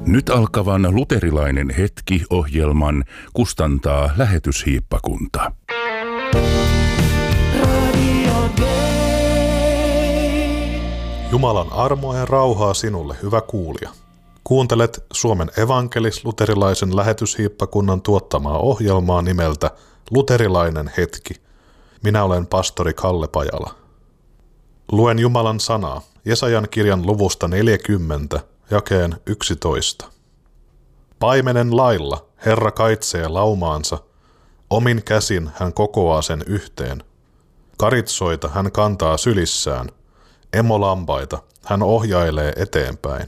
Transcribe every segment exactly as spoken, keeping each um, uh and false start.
Nyt alkavan luterilainen hetki -ohjelman kustantaa Lähetyshiippakunta. Jumalan armoa ja rauhaa sinulle, hyvä kuulija. Kuuntelet Suomen evankelis-luterilaisen Lähetyshiippakunnan tuottamaa ohjelmaa nimeltä Luterilainen hetki. Minä olen pastori Kalle Pajala. Luen Jumalan sanaa Jesajan kirjan luvusta neljäkymmentä, jakeen yksitoista. Paimenen lailla Herra kaitsee laumaansa, omin käsin hän kokoaa sen yhteen. Karitsoita hän kantaa sylissään, emolampaita hän ohjailee eteenpäin.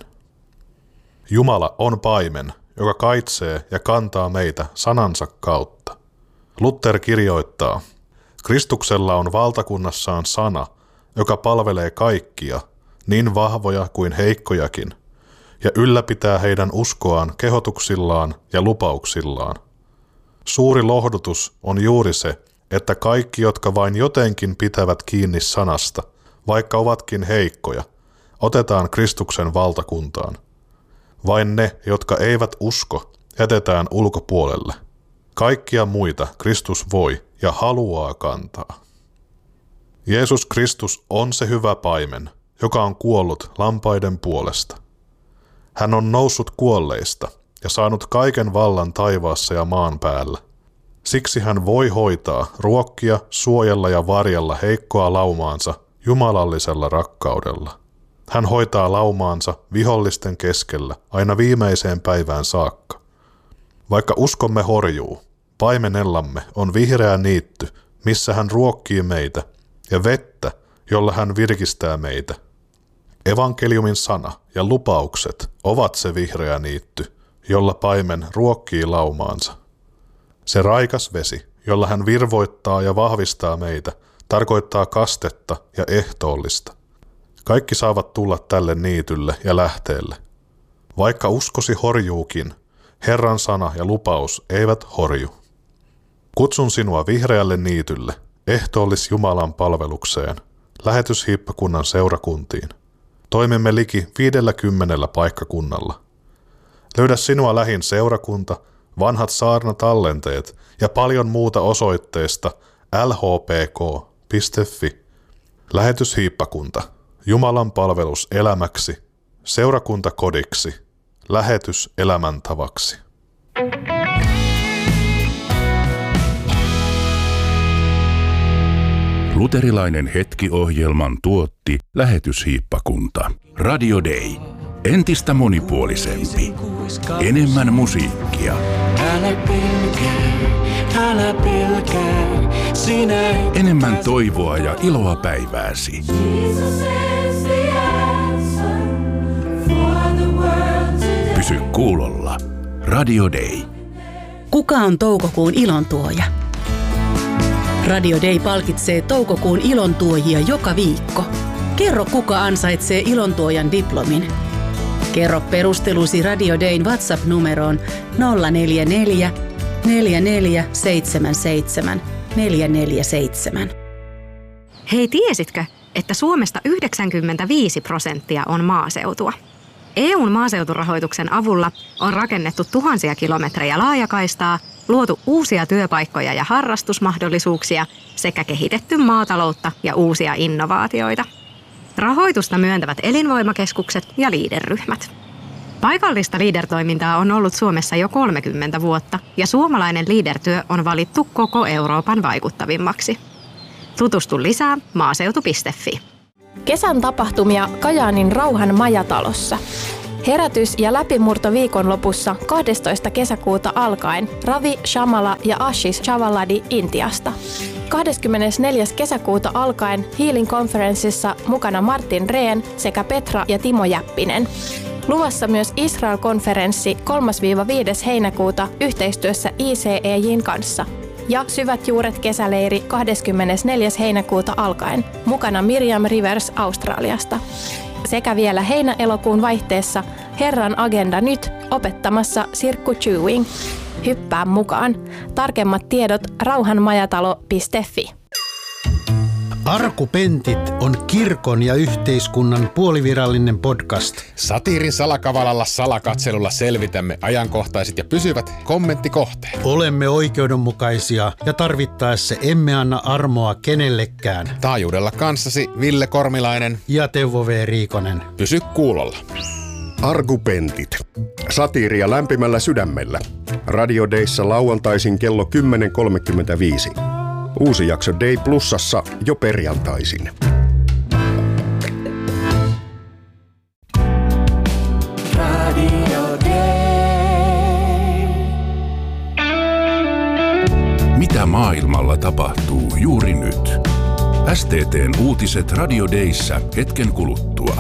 Jumala on paimen, joka kaitsee ja kantaa meitä sanansa kautta. Luther kirjoittaa, Kristuksella on valtakunnassaan sana, joka palvelee kaikkia, niin vahvoja kuin heikkojakin, ja ylläpitää heidän uskoaan kehotuksillaan ja lupauksillaan. Suuri lohdutus on juuri se, että kaikki, jotka vain jotenkin pitävät kiinni sanasta, vaikka ovatkin heikkoja, otetaan Kristuksen valtakuntaan. Vain ne, jotka eivät usko, jätetään ulkopuolelle. Kaikkia muita Kristus voi ja haluaa kantaa. Jeesus Kristus on se hyvä paimen, joka on kuollut lampaiden puolesta. Hän on noussut kuolleista ja saanut kaiken vallan taivaassa ja maan päällä. Siksi hän voi hoitaa, ruokkia, suojella ja varjella heikkoa laumaansa jumalallisella rakkaudella. Hän hoitaa laumaansa vihollisten keskellä aina viimeiseen päivään saakka. Vaikka uskomme horjuu, paimenellamme on vihreä niitty, missä hän ruokkii meitä, ja vettä, jolla hän virkistää meitä. Evankeliumin sana ja lupaukset ovat se vihreä niitty, jolla paimen ruokkii laumaansa. Se raikas vesi, jolla hän virvoittaa ja vahvistaa meitä, tarkoittaa kastetta ja ehtoollista. Kaikki saavat tulla tälle niitylle ja lähteelle. Vaikka uskosi horjuukin, Herran sana ja lupaus eivät horju. Kutsun sinua vihreälle niitylle, ehtoollis Jumalan palvelukseen, Lähetyshiippakunnan seurakuntiin. Toimimme liki viidelläkymmenellä paikkakunnalla. Löydä sinua lähin seurakunta, vanhat saarnatallenteet ja paljon muuta osoitteesta l h p k piste f i. Lähetyshiippakunta, Jumalan palvelus elämäksi, seurakuntakodiksi, lähetys elämäntavaksi. Luterilainen hetki -ohjelman tuotti Lähetyshiippakunta. Radio Day. Entistä monipuolisempi. Enemmän musiikkia. Älä pelkää, älä pelkää, sinä Enemmän toivoa ja iloa päivääsi. Pysy kuulolla. Radio Day. Kuka on toukokuun ilontuoja? Radio Day palkitsee toukokuun ilontuojia joka viikko. Kerro, kuka ansaitsee ilontuojan diplomin. Kerro perustelusi Radio Dayn WhatsApp-numeroon nolla neljä neljä, neljä neljä seitsemän seitsemän, neljä neljä seitsemän. Hei, tiesitkö, että Suomesta yhdeksänkymmentäviisi prosenttia on maaseutua? E U:n maaseuturahoituksen avulla on rakennettu tuhansia kilometrejä laajakaistaa, luotu uusia työpaikkoja ja harrastusmahdollisuuksia sekä kehitetty maataloutta ja uusia innovaatioita. Rahoitusta myöntävät elinvoimakeskukset ja liiderryhmät. Paikallista liidertoimintaa on ollut Suomessa jo kolmekymmentä vuotta ja suomalainen liidertyö on valittu koko Euroopan vaikuttavimmaksi. Tutustu lisää maaseutu piste f i. Kesän tapahtumia Kajaanin Rauhan majatalossa. Herätys- ja läpimurto viikonlopussa kahdestoista kesäkuuta alkaen Ravi Shamala ja Ashish Chavaladi Intiasta. kahdeskymmenesneljäs kesäkuuta alkaen Healing Conferenceissa mukana Martin Rehn sekä Petra ja Timo Jäppinen. Luvassa myös Israel-konferenssi kolmas viides heinäkuuta yhteistyössä I C E J:n kanssa. Ja Syvät juuret kesäleiri kahdeskymmenesneljäs heinäkuuta alkaen, mukana Miriam Rivers Australiasta. Sekä vielä heinä-elokuun vaihteessa Herran agenda nyt opettamassa Sirkku Chewing. Hyppää mukaan. Tarkemmat tiedot rauhanmajatalo piste f i. Arkupentit on kirkon ja yhteiskunnan puolivirallinen podcast. Satiirin salakavalalla salakatselulla selvitämme ajankohtaiset ja pysyvät kommenttikohteet. Olemme oikeudenmukaisia ja tarvittaessa emme anna armoa kenellekään. Taajuudella kanssasi Ville Kormilainen ja Teuvo V. Riikonen. Pysy kuulolla. Arkupentit. Satiiria lämpimällä sydämellä. Radio Dayssa lauantaisin kello kymmenen kolmekymmentäviisi. Uusi jakso Day Plusassa jo perjantaisin. Radio Day. Mitä maailmalla tapahtuu juuri nyt? S T T:n uutiset Radio Dayssä hetken kuluttua.